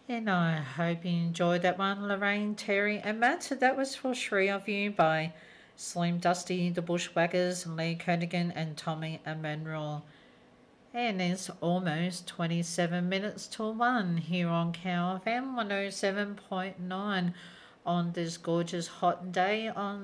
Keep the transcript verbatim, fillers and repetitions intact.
And I hope you enjoyed that one, Lorraine, Terry, and Matt. That was for three of you by Slim Dusty, The Bushwhackers, Lee Kodigan, and Tommy Emmanuel. And it's almost twenty-seven minutes to one here on Cow F M one oh seven point nine on this gorgeous hot day on